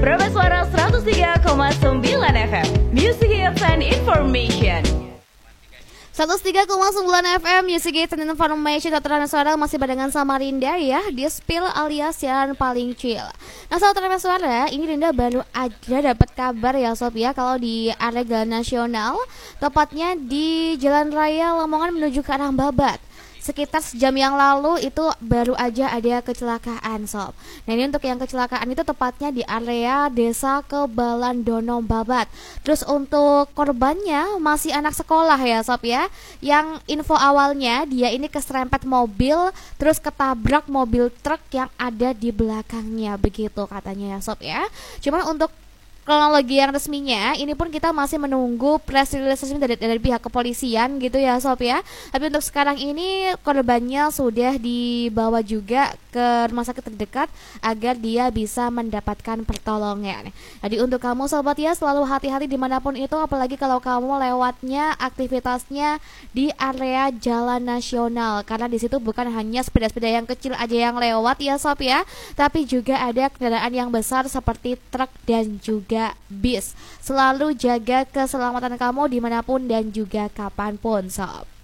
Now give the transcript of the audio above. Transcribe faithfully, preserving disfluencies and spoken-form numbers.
Permai Suara seratus tiga koma sembilan F M, Music Hits and Information. seratus tiga koma sembilan F M Music Hits and Information. Permai Suara masih barengan sama Rinda ya, di Spill alias yang paling chill. Nah soal Permai Suara, ini Rinda baru aja dapat kabar ya Sob ya, kalau di area Jalan Nasional, tepatnya di Jalan Raya Lamongan menuju ke arah Babat, sekitar sejam yang lalu itu baru aja ada kecelakaan Sob. Nah ini untuk yang kecelakaan itu tepatnya di area Desa Kebalandono Babat. Terus untuk korbannya masih anak sekolah ya Sob ya. Yang info awalnya dia ini keserempet mobil, terus ketabrak mobil truk yang ada di belakangnya, begitu katanya ya Sob ya. Cuman untuk kronologi yang resminya ini pun kita masih menunggu press release resmi dari, dari pihak kepolisian gitu ya Sob ya. Tapi untuk sekarang ini korbannya sudah dibawa juga ke rumah sakit terdekat agar dia bisa mendapatkan pertolongan. Jadi untuk kamu sobat ya, selalu hati-hati dimanapun itu, apalagi kalau kamu lewatnya aktivitasnya di area jalan nasional, karena di situ bukan hanya sepeda-sepeda yang kecil aja yang lewat ya Sob ya, tapi juga ada kendaraan yang besar seperti truk dan juga bis. Selalu jaga keselamatan kamu dimanapun dan juga kapanpun Sob.